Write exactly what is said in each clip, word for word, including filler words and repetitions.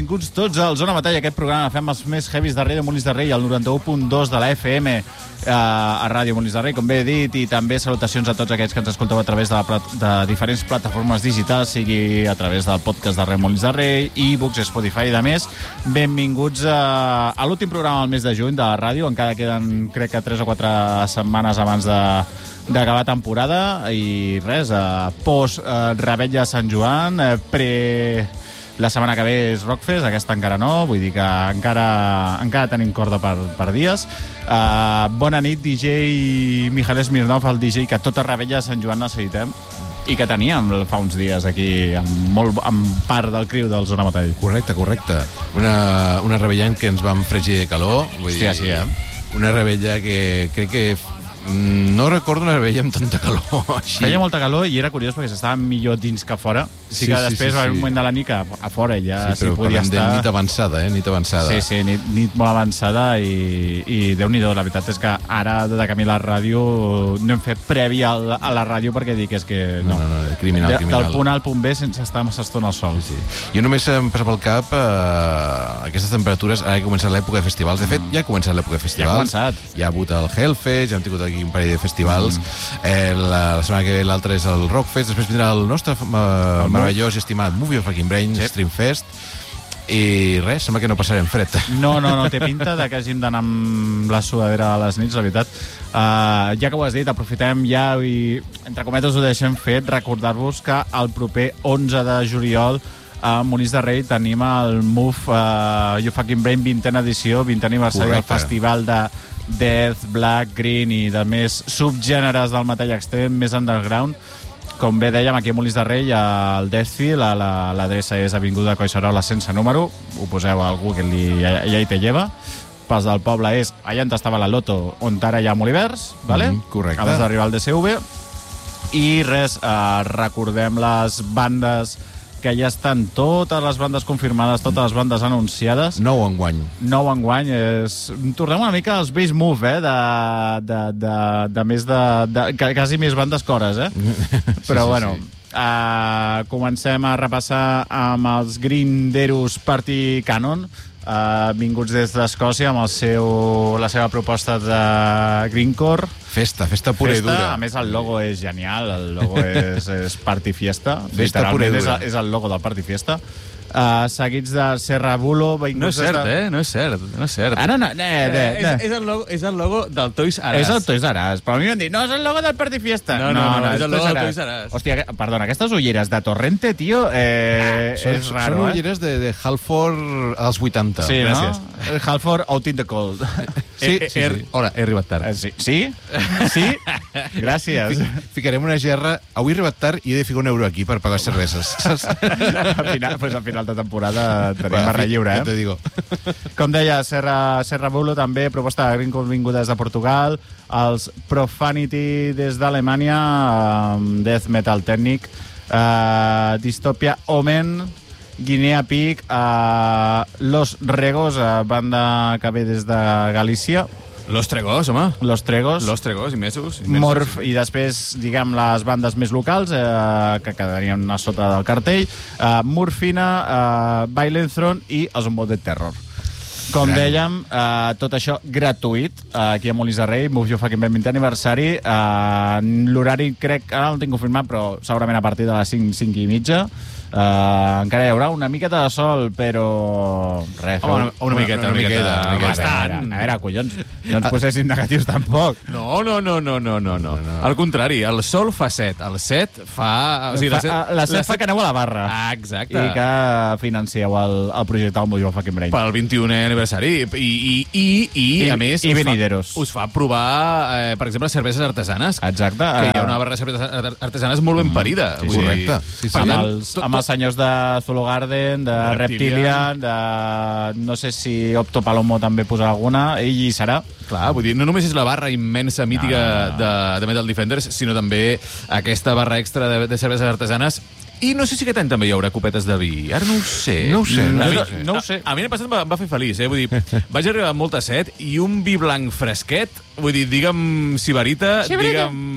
benvinguts tots al Zona Batalla, aquest programa. Fem els més heavies de Ràdio Molins de Rei, al noranta-u punt dos de la F M eh, a Ràdio Molins de Rei, com bé he dit, i també salutacions a tots aquells que ens escolteu a través de, la, de diferents plataformes digitals, sigui a través del podcast de Ràdio Molins de Rei, e-books, Spotify i de més. Benvinguts a, a l'últim programa del mes de juny de la ràdio. Encara queden, crec que tres o quatre setmanes abans de d'acabar temporada i res, eh, post eh, Rebetlla de Sant Joan, eh, pre... La setmana que ve és Rockfest, aquesta encara no, vull dir que encara, encara tenim corda per, per dies. Uh, bona nit, D J Mijael Smirnov, el D J que tota Rebetlla de Sant Joan necessitem i que teníem fa uns dies aquí amb, molt, amb part del criu del Zona Batall. Correcte, correcte. Una, una rebella en què ens vam fregir de calor. Vull Hòstia, dir, sí, eh? Una rebella que crec que... No recordo una rebella amb tanta calor així. Feia molta calor i era curiós perquè s'estava millor dins que fora. Sí, Sí, que sí, després sí, va haver sí. un moment de la nit que a fora ja Sí, s'hi però podia parlem de estar. nit avançada, eh? Nit avançada. Sí, sí, nit, nit molt avançada i, i Déu-n'hi-do, la veritat és que ara de camí a la ràdio no hem fet previ a la, a la ràdio perquè dic és que no. No, no, no, criminal, de, criminal. Del punt A al punt B sense estar massa estona al sol. Sí. Jo només em passa pel cap eh, aquestes temperatures, ara que ha començat l'època de festivals. De fet, ja ha començat l'època de festivals. Ja ha començat. Ja ha hagut el Hellfest, ja hem tingut aquí un parell de festivals. Mm. Eh, la, la setmana que ve l'altre és el Rockfest, després vindrà el nostre eh, el meravellós i estimat Movie of Fucking Brains, sí. Streamfest, i res, sembla que no passarem fred. No, no, no té pinta de que hàgim d'anar amb la sudadera a les nits, la veritat. Uh, ja que ho has dit, aprofitem ja i, entre cometes, ho deixem fet, recordar-vos que el proper onze de juliol a Molins de Rei tenim el Move uh, You Fucking Brain vintena edició, vintè aniversari del festival de Death, Black, Green i de més subgèneres del metall extrem, més underground. Com bé dèiem, aquí a Molins de Rei al Deathfield, l'adreça és Avinguda Collserola sense número, ho poseu al Google i ja, ja hi te lleva. Pels del poble és allà on estava la Loto, on ara hi ha Molivers, vale? Mm, correcte. Abans d'arribar al D C V. I res, eh, recordem les bandes que ja estan, totes les bandes confirmades, totes les bandes anunciades. Nou enguany. Nou enguany. És... Tornem una mica als Base Move, eh? De, de, de, de més de, de... Quasi més bandes que hores, eh? Però, sí, bueno... Sí. Uh, comencem a repassar amb els Grinderos Party Canon, uh, vinguts des d'Escòcia amb el seu, la seva proposta de Greencore. Festa, festa pura festa, i dura. A més, el logo és genial, el logo és, és Party Fiesta. Festa pura i dura. És, és el logo del Party Fiesta. Uh, seguits de Serra Bulo. No és cert, de... eh? No és cert, no és cert. Ah, no, no, ne, ne, eh, és, és, el logo, és el logo del Toys R Us. És el Toys R Us, però a mi m'han dit, no, és el logo del Party Fiesta. No, no, no, no és el logo del Toys R Us. Hòstia, perdona, aquestes ulleres de Torrente, tio, eh, ah, són, és raro, són eh? ulleres de, de Halford als vuitanta. Sí, gràcies. No? Halford Out in the Cold. Sí, eh, sí, eh, sí. Hola, he arribat tard. Eh, sí? Sí? Sí? Gràcies. Ficarem una gerra. Avui he arribat tard i he de ficar un euro aquí per pagar cerveses. al, final, pues, al final de temporada tenim Bueno, barra lliure, eh? Ja te digo. Com deia, Serra, Serra Bulo també, proposta de Greencore vinguda des de Portugal, els Profanity des d'Alemanya, um, Death Metal Tècnic, uh, Dystopia Omen, Guinea Pig, uh, Los Regos, uh, banda que ve des de Galícia, Los Tregós, home. Los Tregos, Los Tregós, immensos. Morph, i després, diguem, les bandes més locals, eh, que quedarien a sota del cartell, eh, Morfina, eh, Violent Throne i els Unbounded Terror. Com Gran. dèiem, eh, tot això gratuït, eh, aquí a Molins de Rei, Move You Fucking Band vintè aniversari. Eh, L'horari crec, ara no el tinc confirmat, però segurament a partir de les cinc, cinc i mitja. Uh, encara hi haurà una miqueta de sol, però res. Home, una, una, miqueta, una miqueta, una miqueta. Bastant. A veure, collons, no ens posessin negatius tampoc. No, no, no, no, no, no, no. Al contrari, el sol fa set, el set fa... O sigui, Fa, set, la set fa que aneu a la barra. Ah, exacte. I que financieu el, el projecte del Move You Fucking Brain. Pel vint-i-unè aniversari. I, i, i, i, I- a més, i us venideros. fa, us fa provar, eh, per exemple, cerveses artesanes. Exacte. Que hi ha una barra de cerveses artesanes molt ben parida. Sí, Vull dir, correcte. Sí, sí. amb, per tant, els, tot- amb els senyors de Zulu Garden, de De Reptilian, de... no sé si Opto Palomo també posarà alguna, ell hi serà. Clar, vull dir, no només és la barra immensa, mítica No, no, no. de, de Metal Defenders, sinó també aquesta barra extra de, de cerveses artesanes. I no sé si aquest any també hi haurà copetes de vi. Ara no ho sé. No ho sé, A no mi- ho sé. No ho sé. A, a mi l'any passat em va, em va fer feliç, eh? Vull dir, vaig arribar amb molta set i un vi blanc fresquet, vull dir, digue'm Sibarita, Sibarita. digue'm...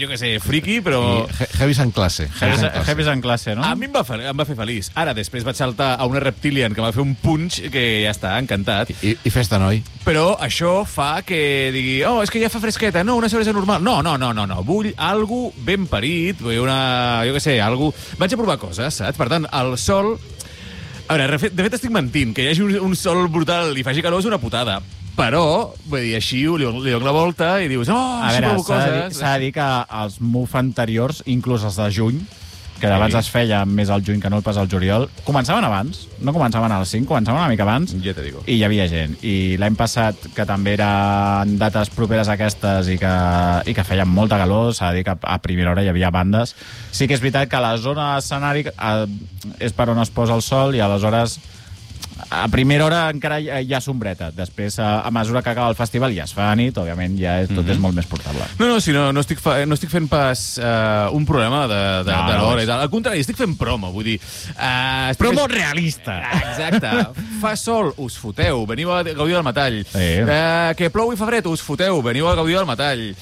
jo què sé, friki, però... I he- Heavis en classe. Heavis en classe. Heavis en classe, no? A mi em va, fer, em va fer feliç. Ara, després vaig saltar a una reptilian que va fer un punch que ja està, encantat. I, I festa, noi. Però això fa que digui, oh, és que ja fa fresqueta, no, una cervesa normal. No, no, no, no, no. Vull algo ben parit, vull una, jo què sé, algo... Vaig a provar coses, saps? Per tant, el sol... A veure, de fet, de fet estic mentint, que hi hagi un, un sol brutal i faci calor és una putada. Però, vull dir, així li, li dono la volta i dius, oh, A així veure, provo s'ha de, dir, coses. s'ha de dir que els M U F anteriors, inclús els de juny, que abans es feia més al juny que no pas al juliol, començaven abans, no començaven a les cinc, començaven una mica abans, Ja te digo. i hi havia gent. I l'any passat, que també eren dates properes a aquestes i que, i que feien molta calor, s'ha de dir que a primera hora hi havia bandes. Sí que és veritat que la zona escenàric eh, és per on es posa el sol i aleshores a primera hora encara hi ha, hi ha sombreta. Després, a, a mesura que acaba el festival, ja es fa nit, òbviament, ja és, tot mm -hmm. és molt més portable. No, no, si no, no, estic, fa, no estic fent pas uh, un problema de, de, No, de no l'hora és. i tal. Al contrari, estic fent promo, vull dir... Uh, estic Promo fent... realista! Exacte. Fa sol, us foteu, veniu a gaudir del metall. Sí. Uh, que plou i fa fred, us foteu, veniu a gaudir del metall.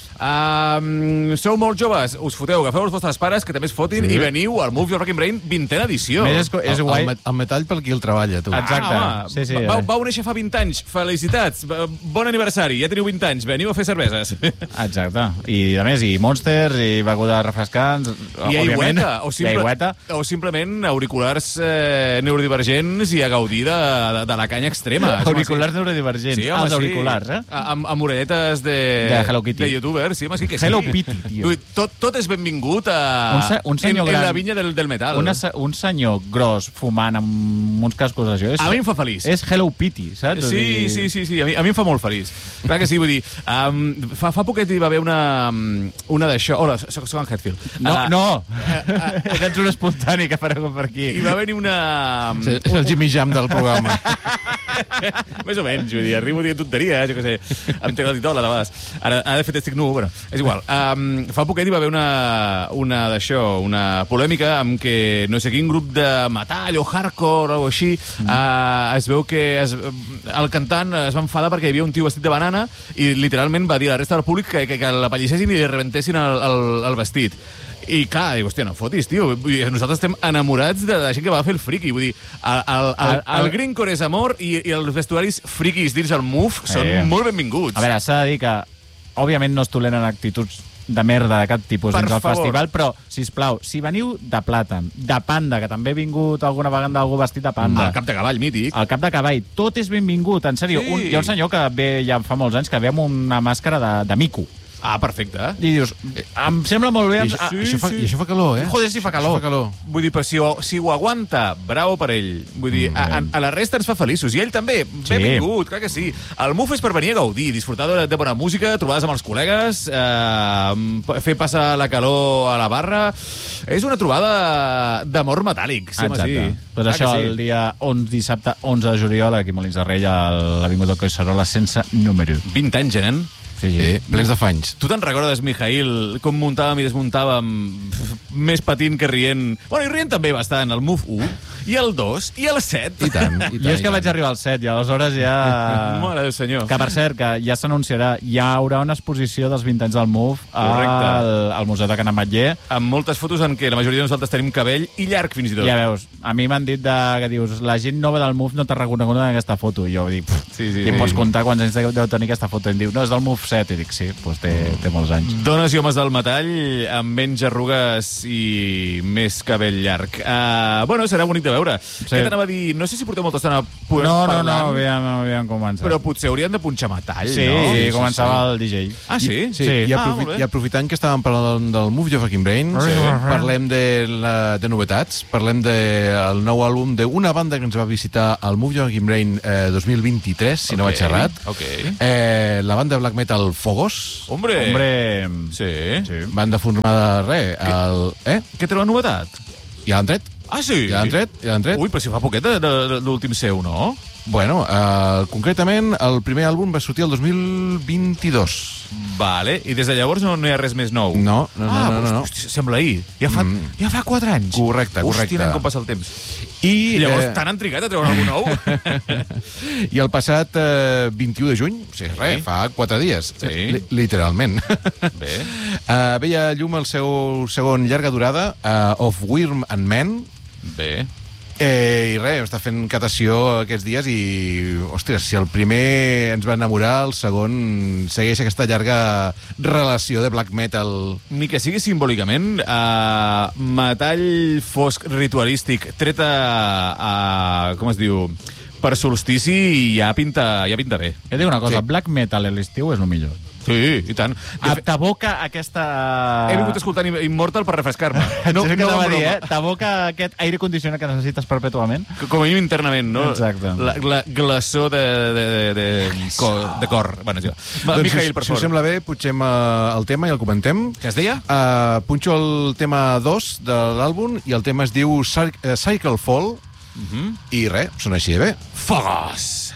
Uh, sou molt joves, us foteu, agafeu els vostres pares, que també es fotin, sí. i veniu al Move Your Fucking Brain vintena edició. Més és, és el, guai. el, met- el metall pel qui el treballa, tu. Exacte. Ah, home, Sí, sí. Vau, vau néixer fa vint anys, felicitats, bon aniversari, ja teniu vint anys, veniu a fer cerveses. Exacte. I, a més, i Monsters, i begudes refrescants... I òbviament. aigüeta, o, I simple, aigüeta. o simplement auriculars eh, neurodivergents i a gaudir de, de, de la canya extrema. Auriculars neurodivergents. Sí, home, els sí. auriculars, eh? A- Amb, amb orelletes de... De Hello Kitty. De youtubers, sí, home, sí que sí. Hello Kitty, tio. Vull dir, Tot, tot és benvingut a... Un se- un senyor en, en gran. la vinya del, del metal. Una, se- un senyor gros fumant amb uns cascos d'això és, A mi em fa feliç. és Hello Kitty, saps? O Sí, sigui, sí, sí, sí. A mi, a mi em fa molt feliç. Clar que sí, vull dir, um, fa, fa poquet hi va haver una, um, una d'això... Hola, soc, soc en Hetfield. No, Ah, no. Ets un espontani que apareix per aquí. Hi va haver una... um, És el Jimmy Jam del programa. Més o menys, vull dir, arribo dient tonteries, jo què sé, em té la titola, de vegades. Ara, ara de fet estic nu, bueno, és igual. Um, fa poquet hi va haver una, una d'això, una polèmica amb que no sé quin grup de metall o hardcore o així, mm. uh, es veu que es, el cantant es va enfadar perquè hi havia un tio vestit de banana i literalment va dir a la resta del públic que, que, que l'apallissessin i li rebentessin el, el, el vestit. I clar, dic, hòstia, no fotis, tio. Vull dir, nosaltres estem enamorats de la gent que va fer el friki. Vull dir, el, el, el, el, el greencore és amor i, i els vestuaris friquis dins el Move són Sí. molt benvinguts. A veure, s'ha de dir que, òbviament, no es toleren actituds de merda de cap tipus Per dins el favor. festival, però, sisplau, si veniu de plàtan, de panda, que també ha vingut alguna vegada algú vestit de panda, El cap de cavall mític. el cap de cavall, tot és benvingut, en sèrio. Sí. Un, hi ha un senyor que ve ja fa molts anys que ve amb una màscara de, de mico. Ah, perfecte. I dius, em sembla molt bé... I Em, això, ah, i això, fa, I això fa calor, eh? Joder, si fa calor. Això fa calor. Vull dir, però si ho, si ho aguanta, bravo per ell. Vull dir, a, a, a la resta ens fa feliços. I ell també, benvingut, clar que sí. El Move és per venir a gaudir, disfrutar de, de bona música, trobades amb els col·legues, eh, fer passar la calor a la barra. És una trobada d'amor metàl·lic, sí, home, Exacte. sí. Pues Clar això, que sí. el dia onze, dissabte onze de juliol, aquí a Molins de Rei, a l'Avinguda Collserola, sense número. vint anys, eh, nen? Sí, sí. Sí, plens de fanys. Tu te'n recordes, Mijail, com muntàvem i desmuntàvem més patint que rient? Bueno, i rient també bastant, el Move u, i el dos, i el set. I tant, i tant. Jo és i que tant. vaig arribar al set i aleshores ja... Mare del senyor. Que, per cert, que ja s'anunciarà, hi haurà una exposició dels vint anys del Move Correcte. al, al Museu de Can Ametller. Amb moltes fotos en què la majoria de nosaltres tenim cabell i llarg, fins i tot. Ja veus, a mi m'han dit de, que dius, la gent nova del Move no t'ha reconegut en aquesta foto. I jo dic, pff, Sí, sí, i em sí. pots comptar quants anys deu tenir aquesta foto? I em diu, no, és del Move set. I dic, sí, doncs té, té molts anys. Dones i homes del metall amb menys arrugues i més cabell llarg. Uh, bueno, serà bonic de veure. Sí. Què t'anava a dir? No sé si porteu molta estona pu- No, no, parlant, no, aviam, aviam començar. però potser haurien de punxar metall, Sí, no? sí, sí, començava el D J. Ah, sí? Sí, Sí. I, Ah, aprofi molt bé. i aprofitant que estàvem parlant del Move Your Fucking Brain, Sí. parlem de, la, de novetats, parlem del de nou àlbum d'una banda que ens va visitar al Move Your Fucking Brain eh, dos mil vint-i-tres, si no Ok, vaig errat. ok. Eh, la banda black metal Fogos, Hombre. Hombre... Sí. Sí. banda formada, res, al... Eh? Què treu la novetat? Ja l'han tret? Ah, sí? Ja l'han tret? Ja l'han tret? Ui, però si fa poquet de, de, de l'últim seu, no? Bueno, uh, concretament, el primer àlbum va sortir el dos mil vint-i-dos. Vale, i des de llavors no, no hi ha res més nou? No, no, no. Ah, no, no, no. Hosti, sembla ahir. Ja fa, mm. ja fa quatre anys. Correcte, correcte. Hòstia, nen, com passa el temps. I, I llavors eh... tan han trigat a treure algú nou? I el passat eh, vint-i-u de juny, o sigui, sí. res, fa quatre dies, sí. li literalment. Bé. Uh, veia llum el seu segon llarga durada, uh, Of Worm and Men. Bé. Eh, I res, està fent catació aquests dies i, ostres, si el primer ens va enamorar, el segon segueix aquesta llarga relació de black metal. Ni que sigui simbòlicament, uh, metall fosc ritualístic tret a, a, com es diu, per solstici ja pinta, ja pinta bé. Jo dic una cosa, Sí. black metal a l'estiu és el millor. Sí, i tant. T'aboca aquesta... He vingut escoltant Immortal per refrescar-me. No, no, que va no dir, broma. eh? T'aboca aquest aire condicionat que necessites perpètuament. Com a mínim internament, no? Exacte. La, la glaçó de, de, de, de, cor, de cor. Bueno, sí. Va, Doncs, Mijail, si, per si us favor. sembla bé, pugem uh, el tema i el comentem. Què es deia? Uh, punxo el tema dos de l'àlbum i el tema es diu Cycle Fall Uh -huh. i res, sona així de bé. Fogos!